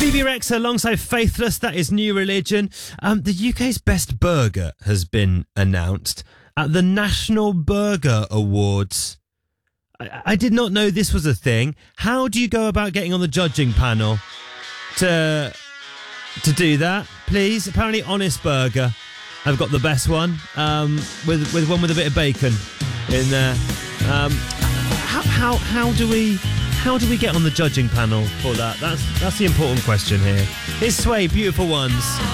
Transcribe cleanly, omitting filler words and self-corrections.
Bebe Rexha alongside Faithless, that is New Religion. The UK's best burger has been announced at the National Burger Awards. I did not know this was a thing. How do you go about getting on the judging panel to do that, please? Apparently Honest Burger have got the best one, with one with a bit of bacon in there. How do we get on the judging panel for that? That's the important question here. It's Sway, Beautiful Ones.